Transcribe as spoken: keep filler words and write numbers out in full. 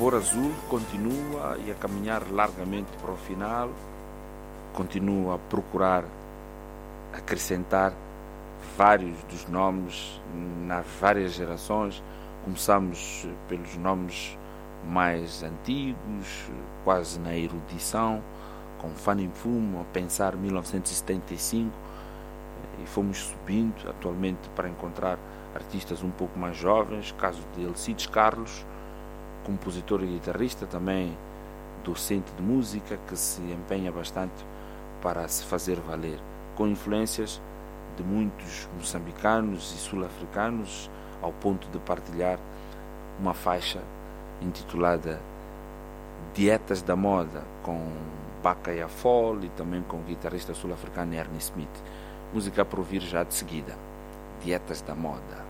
Sabor Azul continua e a caminhar largamente para o final, continua a procurar acrescentar vários dos nomes nas várias gerações. Começamos pelos nomes mais antigos, quase na erudição, com Fanny Mfumo, a pensar mil novecentos e setenta e cinco, e fomos subindo atualmente para encontrar artistas um pouco mais jovens, caso de Alcides Carlos, compositor e guitarrista, também docente de música, que se empenha bastante para se fazer valer, com influências de muitos moçambicanos e sul-africanos, ao ponto de partilhar uma faixa intitulada Dietas da Moda, com Baka Yafol e também com o guitarrista sul-africano Ernie Smith. Música para ouvir já de seguida, Dietas da Moda.